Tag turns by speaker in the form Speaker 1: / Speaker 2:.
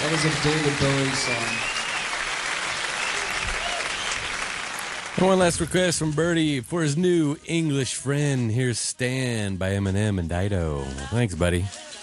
Speaker 1: That was a David Bowie song.
Speaker 2: And one last request from Bertie for his new English friend. Here's Stan by Eminem and Dido. Thanks, buddy.